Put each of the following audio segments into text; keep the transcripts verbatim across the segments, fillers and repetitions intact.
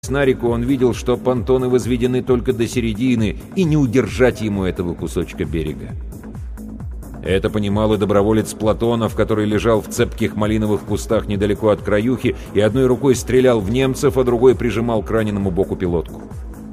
на реку, он видел, что понтоны возведены только до середины, и не удержать ему этого кусочка берега. Это понимал и доброволец Платонов, который лежал в цепких малиновых кустах недалеко от краюхи и одной рукой стрелял в немцев, а другой прижимал к раненому боку пилотку.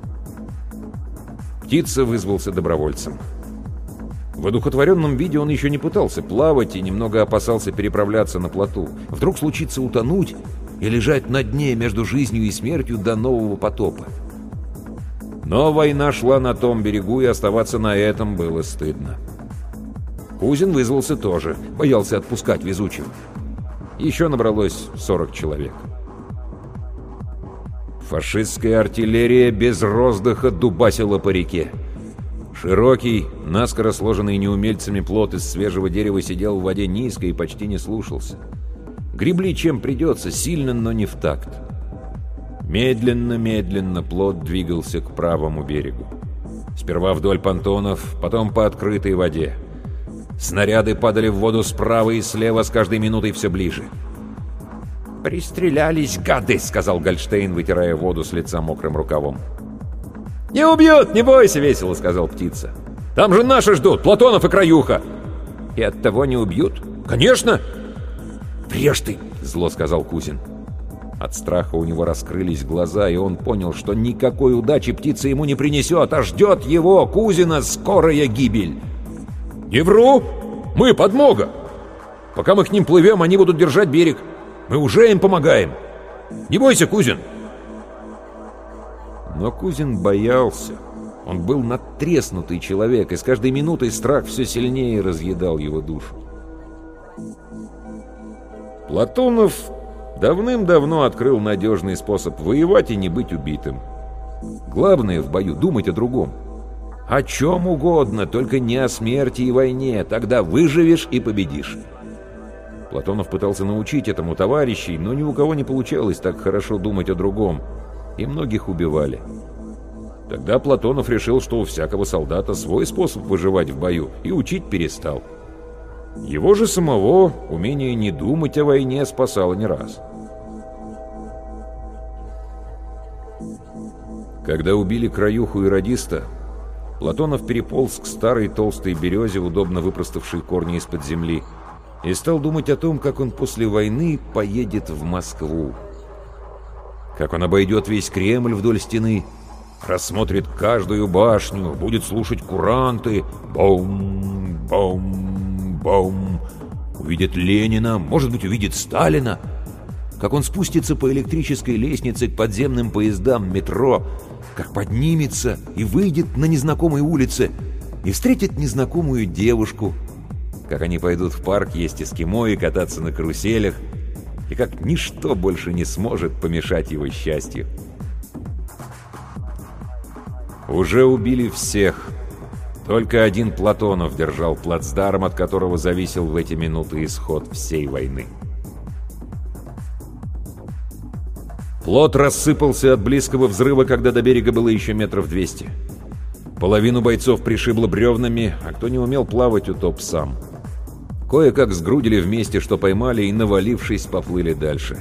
Птица вызвался добровольцем. В одухотворенном виде он еще не пытался плавать и немного опасался переправляться на плоту. Вдруг случится утонуть и лежать на дне между жизнью и смертью до нового потопа. Но война шла на том берегу, и оставаться на этом было стыдно. Кузин вызвался тоже, боялся отпускать везучего. Еще набралось сорок человек. Фашистская артиллерия без роздыха дубасила по реке. Широкий, наскоро сложенный неумельцами плот из свежего дерева сидел в воде низко и почти не слушался. Гребли чем придется, сильно, но не в такт. Медленно-медленно плот двигался к правому берегу. Сперва вдоль понтонов, потом по открытой воде. Снаряды падали в воду справа и слева, с каждой минутой все ближе. «Пристрелялись, гады!» — сказал Гольштейн, вытирая воду с лица мокрым рукавом. «Не убьют, не бойся!» — весело сказал Птица. «Там же наши ждут, Платонов и Краюха!» «И оттого не убьют?» «Конечно!» «Прежь ты!» — зло сказал Кузин. От страха у него раскрылись глаза, и он понял, что никакой удачи Птица ему не принесет, а ждет его, Кузина, скорая гибель. «Не вру! Мы подмога! Пока мы к ним плывем, они будут держать берег. Мы уже им помогаем. Не бойся, Кузин!» Но Кузин боялся. Он был надтреснутый человек, и с каждой минутой страх все сильнее разъедал его душу. Платонов давным-давно открыл надежный способ воевать и не быть убитым. Главное в бою — думать о другом. О чем угодно, только не о смерти и войне. Тогда выживешь и победишь. Платонов пытался научить этому товарищей, но ни у кого не получалось так хорошо думать о другом, и многих убивали. Тогда Платонов решил, что у всякого солдата свой способ выживать в бою, и учить перестал. Его же самого умение не думать о войне спасало не раз. Когда убили Краюху и радиста, Платонов переполз к старой толстой березе, удобно выпроставшей корни из-под земли, и стал думать о том, как он после войны поедет в Москву. Как он обойдет весь Кремль вдоль стены, рассмотрит каждую башню, будет слушать куранты, бом, бом, бом, увидит Ленина, может быть, увидит Сталина, как он спустится по электрической лестнице к подземным поездам метро, как поднимется и выйдет на незнакомой улице и встретит незнакомую девушку, как они пойдут в парк есть эскимо и кататься на каруселях, и как ничто больше не сможет помешать его счастью. Уже убили всех. Только один Платонов держал плацдарм, от которого зависел в эти минуты исход всей войны. Плот рассыпался от близкого взрыва, когда до берега было еще метров двести. Половину бойцов пришибло бревнами, а кто не умел плавать, утоп сам. Кое-как сгрудили вместе, что поймали, и, навалившись, поплыли дальше.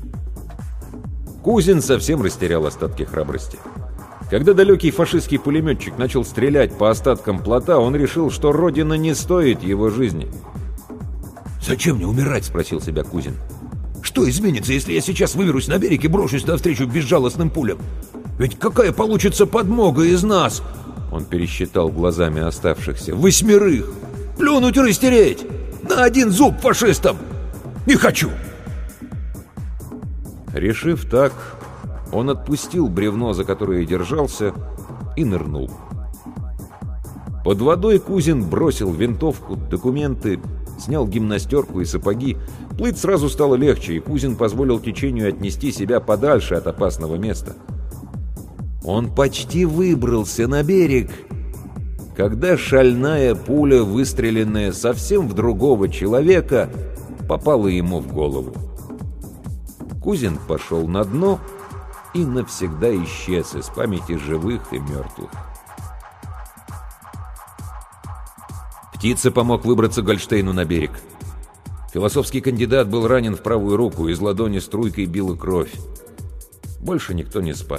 Кузин совсем растерял остатки храбрости. Когда далекий фашистский пулеметчик начал стрелять по остаткам плота, он решил, что Родина не стоит его жизни. «Зачем мне умирать?» — спросил себя Кузин. «Что изменится, если я сейчас выберусь на берег и брошусь навстречу безжалостным пулям? Ведь какая получится подмога из нас?» Он пересчитал глазами оставшихся. «Восьмерых! Плюнуть и растереть! На один зуб фашистам! Не хочу!» Решив так, он отпустил бревно, за которое держался, и нырнул. Под водой Кузин бросил винтовку, документы, снял гимнастерку и сапоги. Плыть сразу стало легче, и Кузин позволил течению отнести себя подальше от опасного места. Он почти выбрался на берег, когда шальная пуля, выстреленная совсем в другого человека, попала ему в голову. Кузин пошел на дно и навсегда исчез из памяти живых и мертвых. Птица помог выбраться Гольштейну на берег. Философский кандидат был ранен в правую руку, из ладони струйкой била кровь. Больше никто не спас.